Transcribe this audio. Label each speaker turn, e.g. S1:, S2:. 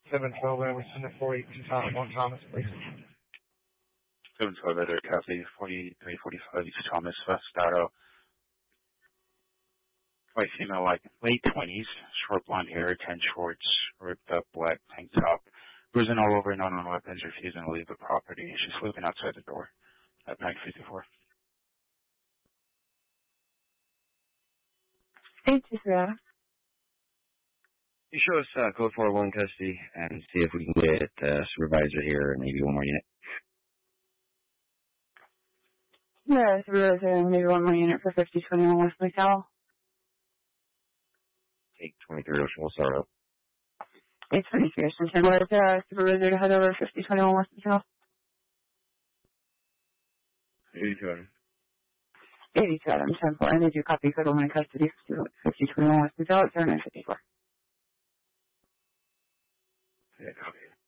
S1: 712 Emerson at 4825 Thomas, please.
S2: 712 Edward Cafe, 4345 East Thomas, Vestado. White female, like late 20s, short blonde hair, tan shorts, ripped up black tank top, bruising all over, none on weapons, refusing to leave the property. She's sleeping outside the door at 954.
S3: Hey, Tisra.
S4: You show us code 401 custody and see if we can get supervisor here and maybe one more unit.
S3: Yeah, supervisor, maybe one more unit for 5021 West McDowell.
S4: Take 23 Ocean, we'll start up.
S3: 823 Ocean, where's supervisor to head over 5021 West McDowell?
S4: 82.
S3: 82 Adam, 10-4. I need you copy code 1 in custody, 5021 West McDowell, 0954.
S4: Yeah, copy.